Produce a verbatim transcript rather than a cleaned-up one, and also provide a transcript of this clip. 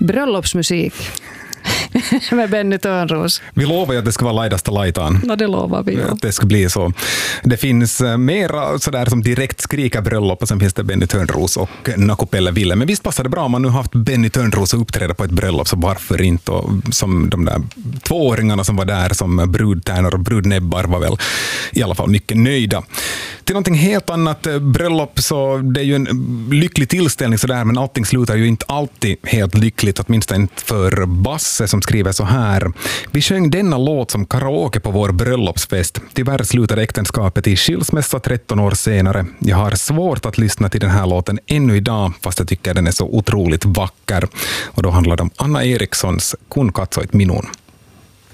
Bröllopsmusik med Benny Törnros. Vi lovar ju att det ska vara lajdasta lajtan. No, det lovar vi ju. Att det ska bli så. Det finns mera sådär som direkt skrika bröllop och sen finns det Benny Törnros och Nakupelle Ville. Men visst passar det bra om man nu haft Benny Törnros och uppträda på ett bröllop, så varför inte? Och som de där tvååringarna som var där som brudtärnor och brudnäbbar var väl i alla fall mycket nöjda. Till någonting helt annat, bröllop, så det är ju en lycklig tillställning sådär, men allting slutar ju inte alltid helt lyckligt, åtminstone inte för Basse som skriver så här: vi sjöng denna låt som karaoke på vår bröllopsfest. Tyvärr slutade äktenskapet i skilsmässa tretton år senare. Jag har svårt att lyssna till den här låten ännu idag, fast jag tycker den är så otroligt vacker. Och då handlar det om Anna Erikssons Kun katsoit minun.